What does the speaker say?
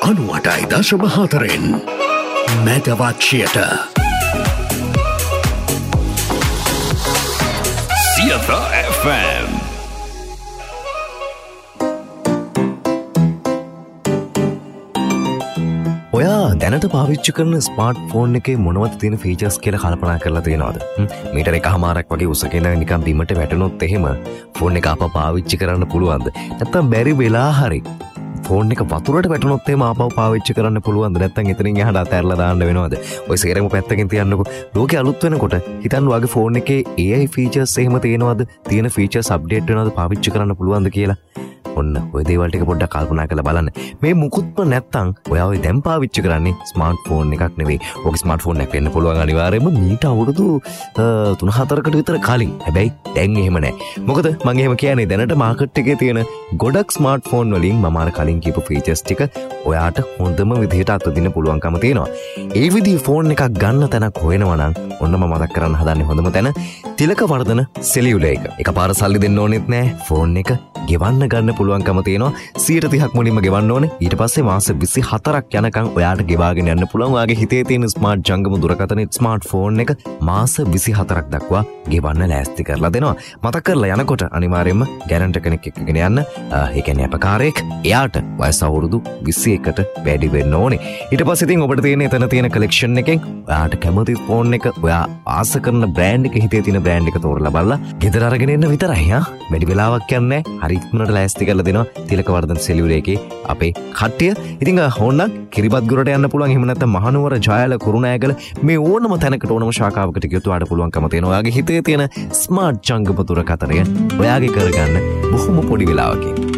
98.4 මැදවාච්චියට Siyatha FM. ඔයා දැනට පාවිච්චි කරන ස්මාර්ට් ෆෝන් එකේ මොනවද තියෙන ෆීචර්ස් කියලා කල්පනා කරලා තියෙනවද? මීටර එකමාරක් වගේ උසගෙන නිකන් බිමට වැටුනොත් එහෙම ෆෝන් එක ආපහු පාවිච්චි කරන්න පුළුවන්ද? නැත්නම් බැරි වෙලා හරි ෆෝන් එක වතුරට වැටුනොත් එහෙම ආපහු පාවිච්චි කරන්න පුළුවන්ද? නැත්නම් එතනින් එහාට අතහැරලා දාන්න වෙනවද? ඔය සේරම පැත්තකින් තියන්නකෝ. ලෝකේ අලුත් වෙනකොට හිතන්න වගේ ෆෝන් එකේ AI ෆීචර්ස් එහෙම තියෙනවද? තියෙන ෆීචර්ස් අප්ඩේට් වෙනවද? පාවිච්චි කරන්න පුළුවන්ද කියලා? ඔන්න ඔය දේවල් ටික පොඩ්ඩක් කල්පනා කරලා බලන්න. මේ මුකුත්ම නැත්තම් ඔයා ඔය දැන් පාවිච්චි කරන්නේ ස්මාර්ට් ෆෝන් එකක් නෙවෙයි. ඔක ස්මාර්ට් ෆෝන් එකක් වෙන්න පුළුවන් අනිවාර්යයෙන්ම මීට අවුරුදු 3-4කට විතර කලින්. හැබැයි දැන් එහෙම නැහැ. මොකද මම එහෙම කියන්නේ දැනට මාකට් එකේ තියෙන ගොඩක් ස්මාර්ට් ෆෝන් වලින් මම අර කලින් කියපු ෆීචර්ස් ටික ඔයාට හොඳම විදිහට අත්දින්න පුළුවන්කම තියෙනවා. ඒ විදිහේ ෆෝන් එකක් ගන්න තැනක් හොයනවා නම් ඔන්න මම මතක් කරන්න හදන්නේ හොඳම තැන තිලකවර්ධන සෙලියුලර් එක. එකපාර සල්ලි දෙන්න ඕනෙත් නැහැ. ෆෝන් එක ගෙවන්න ගන්න පුළුවන්කම තියෙනවා. 130ක් මුලින්ම ගෙවන්න ඕනේ. ඊට පස්සේ මාස 24ක් යනකම් ඔයාට ගෙවාගෙන යන්න පුළුවන්. ඔයාගේ හිතේ තියෙන ස්මාර්ට් ජංගම දුරකථනයේ ස්මාර්ට් ෆෝන් එක මාස 24ක් දක්වා ගෙවන්න ලෑස්ති කරලා දෙනවා. මතක් කරලා යනකොට අනිවාර්යයෙන්ම ගැරන්ටර් කෙනෙක් එක්කගෙන යන්න. ඒ කියන්නේ අපකාරයෙක්. එයාට වයස අවුරුදු 21කට වැඩි වෙන්න ඕනේ. ඊට පස්සේ ඉතින් ඔබට තියෙන එතන තියෙන කලෙක්ෂන් එකෙන් ඔයාට කැමති ෆෝන් එක ඔයා ආස කරන බ්‍රෑන්ඩ් එක හිතේ තියෙන බ්‍රෑන්ඩ් එක තෝරලා බලලා ගෙදර අරගෙන එන්න විතරයි. වැඩි වෙලාවක් යන්නේ නැහැ. හරි ඉක්මනට ලෑස්ති කරලා දෙනවා තිලකවර්ධන සෙලියුලර් එකේ අපේ කට්ටිය. ඉතින් ඕනනම් කිරිබත් ගුරට යන්න පුළුවන්. එහෙම නැත්නම් මහනුවර, ජයල, කුරුණෑගල මේ ඕනම තැනකට ඕනම ශාඛාවකට ගියොත් ඔයාලට පුළුවන්කම තියෙනවා. ඔයාගේ හිතේ තියෙන ස්මාර්ට් ජංගම දුරකථනය ඔයාගේ කරගන්න බොහොම පොඩි වෙලාවකින්.